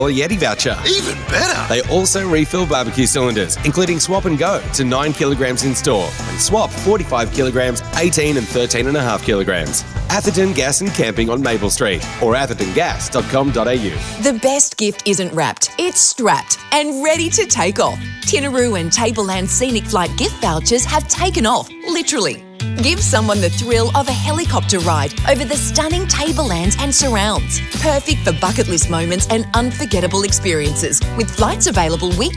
Yeti voucher. Even better! They also refill barbecue cylinders, including Swap and Go to 9 kilograms in store and Swap 45 kilograms, 18 and 13.5 kilograms. Atherton Gas and Camping on Maple Street or athertongas.com.au. The best gift isn't wrapped, it's strapped and ready to take off. Tinaroo and Tableland Scenic Flight gift vouchers have taken off, literally. Give someone the thrill of a helicopter ride over the stunning tablelands and surrounds. Perfect for bucket list moments and unforgettable experiences, with flights available weekdays